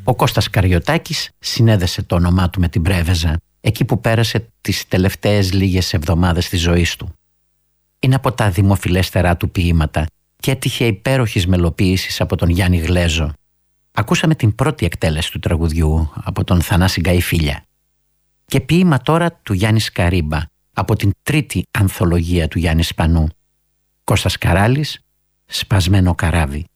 Ο Κώστας Καριωτάκης συνέδεσε το όνομά του με την Πρέβεζα, εκεί που πέρασε τις τελευταίες λίγες εβδομάδες της ζωής του. Είναι από τα δημοφιλέστερά του ποίηματα και έτυχε υπέροχης μελοποίησης από τον Γιάννη Γλέζο. Ακούσαμε την πρώτη εκτέλεση του τραγουδιού από τον Θανάση Γκαϊφίλια. Και ποίημα τώρα του Γιάννη Σκαρίμπα από την τρίτη ανθολογία του Γιάννη Σπανού. Κώστας Καράλης, «Σπασμένο καράβι».